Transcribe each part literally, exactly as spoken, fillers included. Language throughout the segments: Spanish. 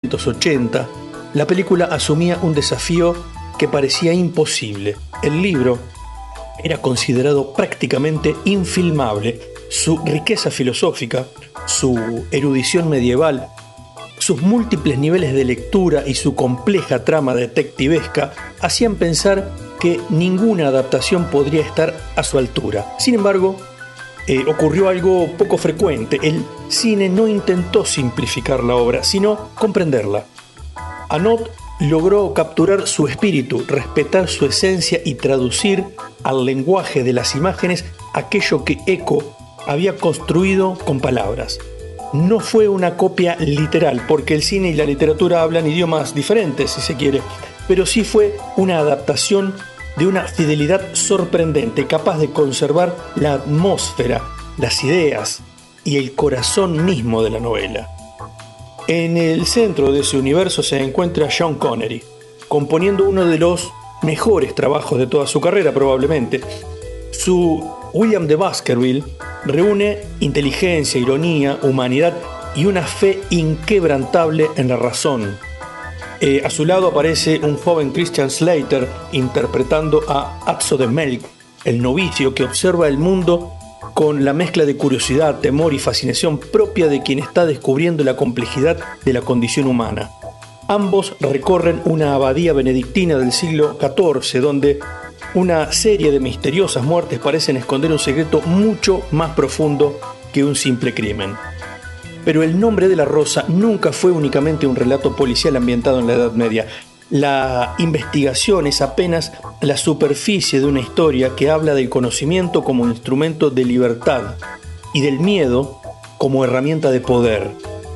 novecientos ochenta, la película asumía un desafío que parecía imposible. El libro era considerado prácticamente infilmable. Su riqueza filosófica, su erudición medieval, sus múltiples niveles de lectura y su compleja trama detectivesca hacían pensar que ninguna adaptación podría estar a su altura. Sin embargo, eh, ocurrió algo poco frecuente. El cine no intentó simplificar la obra, sino comprenderla. Anod logró capturar su espíritu, respetar su esencia y traducir al lenguaje de las imágenes aquello que Eco había construido con palabras. No fue una copia literal, porque el cine y la literatura hablan idiomas diferentes, si se quiere, pero sí fue una adaptación de una fidelidad sorprendente, capaz de conservar la atmósfera, las ideas y el corazón mismo de la novela. En el centro de ese universo se encuentra Sean Connery, componiendo uno de los mejores trabajos de toda su carrera, probablemente. Su William de Baskerville reúne inteligencia, ironía, humanidad y una fe inquebrantable en la razón. Eh, a su lado aparece un joven Christian Slater interpretando a Atzo de Melk, el novicio que observa el mundo con la mezcla de curiosidad, temor y fascinación propia de quien está descubriendo la complejidad de la condición humana. Ambos recorren una abadía benedictina del siglo catorce, donde una serie de misteriosas muertes parecen esconder un secreto mucho más profundo que un simple crimen. Pero El nombre de la rosa nunca fue únicamente un relato policial ambientado en la Edad Media. La investigación es apenas la superficie de una historia que habla del conocimiento como instrumento de libertad y del miedo como herramienta de poder.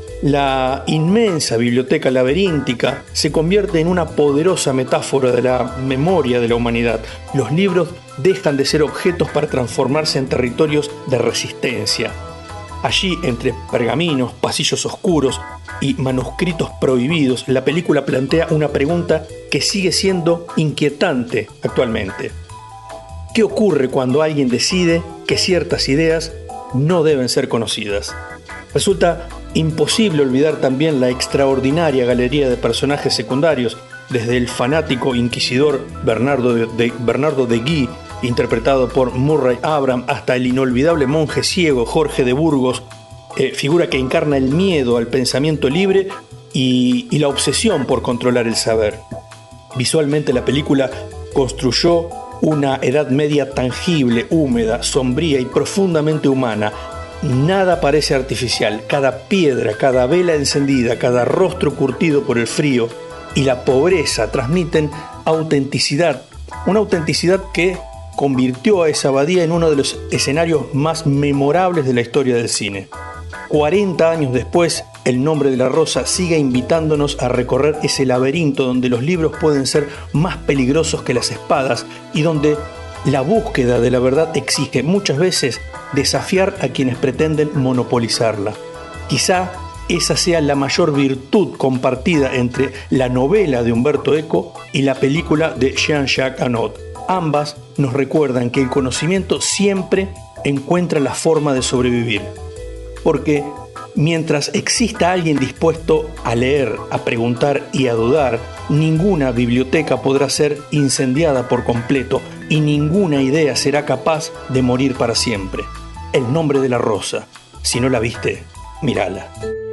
La inmensa biblioteca laberíntica se convierte en una poderosa metáfora de la memoria de la humanidad. Los libros dejan de ser objetos para transformarse en territorios de resistencia. Allí, entre pergaminos, pasillos oscuros y manuscritos prohibidos, la película plantea una pregunta que sigue siendo inquietante actualmente. ¿Qué ocurre cuando alguien decide que ciertas ideas no deben ser conocidas? Resulta imposible olvidar también la extraordinaria galería de personajes secundarios, desde el fanático inquisidor Bernardo de, de, Bernardo de Guy, interpretado por Murray Abraham, hasta el inolvidable monje ciego Jorge de Burgos, eh, figura que encarna el miedo al pensamiento libre y, y la obsesión por controlar el saber. Visualmente la película construyó una Edad Media tangible, húmeda, sombría y profundamente humana. Nada parece artificial. Cada piedra, cada vela encendida, cada rostro curtido por el frío y la pobreza transmiten autenticidad. Una autenticidad que convirtió a esa abadía en uno de los escenarios más memorables de la historia del cine. cuarenta años después, El nombre de la rosa sigue invitándonos a recorrer ese laberinto donde los libros pueden ser más peligrosos que las espadas y donde la búsqueda de la verdad exige muchas veces desafiar a quienes pretenden monopolizarla. Quizá esa sea la mayor virtud compartida entre la novela de Umberto Eco y la película de Jean-Jacques Annaud. Ambas nos recuerdan que el conocimiento siempre encuentra la forma de sobrevivir. Porque mientras exista alguien dispuesto a leer, a preguntar y a dudar, ninguna biblioteca podrá ser incendiada por completo y ninguna idea será capaz de morir para siempre. El nombre de la rosa. Si no la viste, mírala.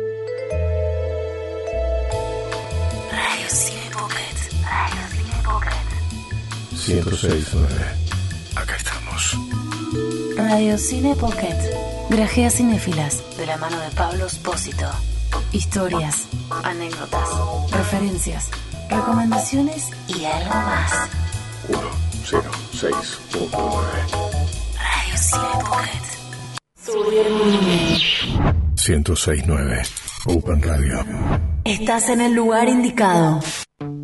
Radio Cine Pocket. Radio Cine Pocket. ciento seis punto nueve. Acá estamos. Radio Cine Pocket. Grajeas cinéfilas de la mano de Pablo Espósito. Historias, anécdotas, referencias, recomendaciones y algo más. uno cero seis punto nueve. Radio Cine Pocket. ciento seis punto nueve. Open Radio. Estás en el lugar indicado.